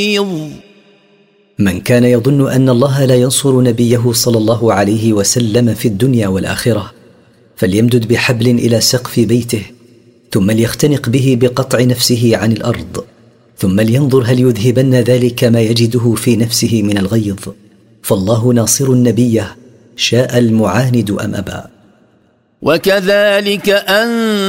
من كان يظن أن الله لا ينصر نبيه صلى الله عليه وسلم في الدنيا والآخرة فليمدد بحبل إلى سقف بيته، ثم ليختنق به بقطع نفسه عن الأرض، ثم لينظر هل يذهبن ذلك ما يجده في نفسه من الغيظ، فالله ناصر نبيه شاء المعاند أم أبى. وكذلك